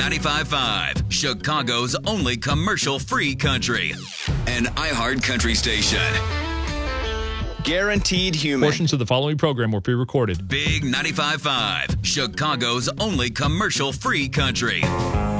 95.5, Chicago's only commercial-free country. An iHeart country station. Guaranteed human. Portions of the following program were pre-recorded. Big 95.5, Chicago's only commercial-free country.